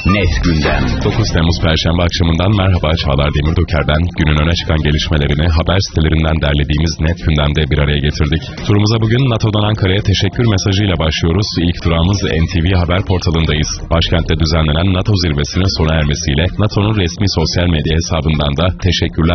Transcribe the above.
Net Gündem. 9 Temmuz Perşembe akşamından merhaba, Çağlar Demirdoker'den günün öne çıkan gelişmelerini haber sitelerinden derlediğimiz Net Gündem'de bir araya getirdik. Turumuza bugün NATO'dan Ankara'ya teşekkür mesajıyla başlıyoruz. İlk durağımız NTV Haber portalındayız. Başkentte düzenlenen NATO zirvesinin sona ermesiyle NATO'nun resmi sosyal medya hesabından da teşekkürler